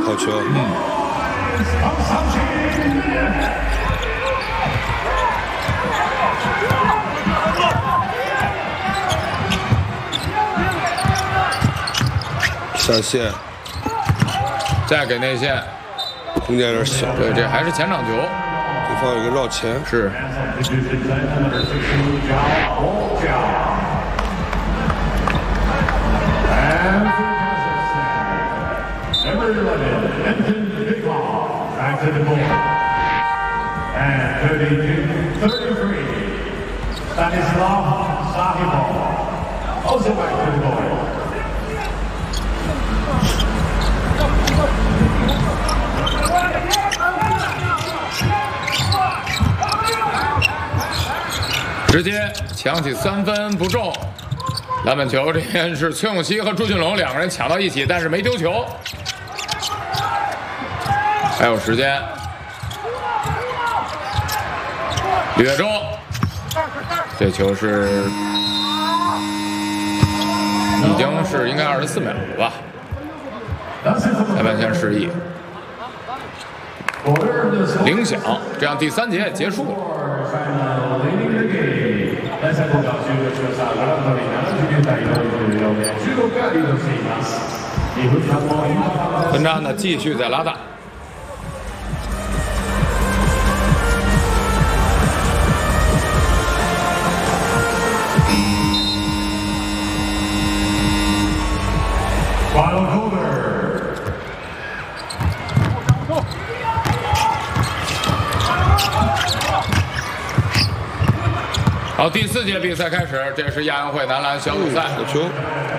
好球。下线， 再给内线， 空间有点小。 对，这还是前场球。 对方有个绕前。 是。直接抢起3分不中，篮板球这边是崔永熙和朱俊龙2个人抢到一起，但是没丢球。还有时间，掠中，这球是已经是应该24秒了吧？裁判线示意，铃响，这样第3节也结束了。分差呢继续在拉大。好，第4节比赛开始，这是亚运会男篮小组赛。 好球！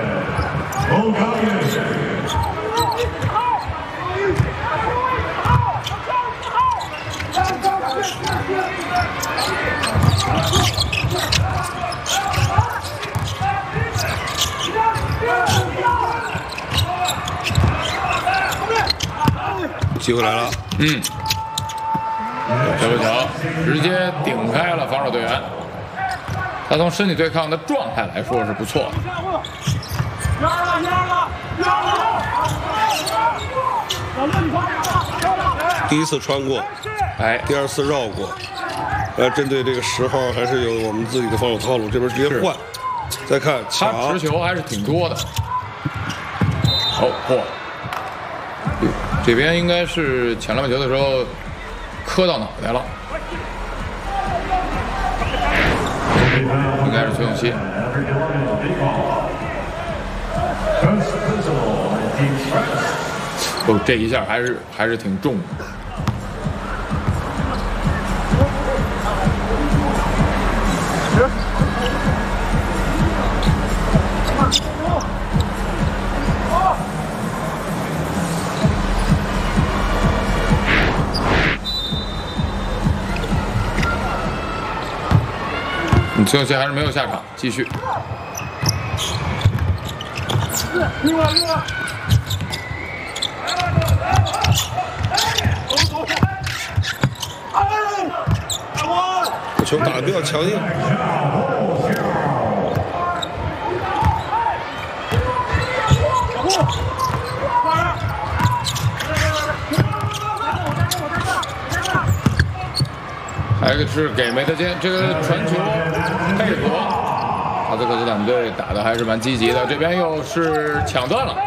机会来了， 这个球直接顶开了防守队员。他从身体对抗的状态来说是不错的。 第1次穿过，第2次绕过。针对这个10号还是有我们自己的防守套路，这边直接换。再看抢， 他持球还是挺多的。嚯！这边应该是抢篮板球的时候磕到脑袋了。应该是崔永熙。哦，这一下还是挺重的。崔永熙还是没有下场，继续。 球打得比较强硬。 还有一个是给梅德金，这个传球配合，哈萨克斯坦队打的还是蛮积极的。这边又是抢断了。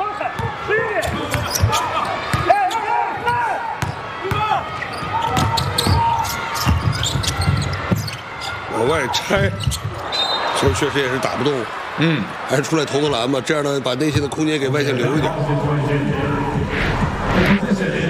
往外拆，球确实也是打不动。还是出来投投篮吧，这样呢把内线的空间给外线留一点。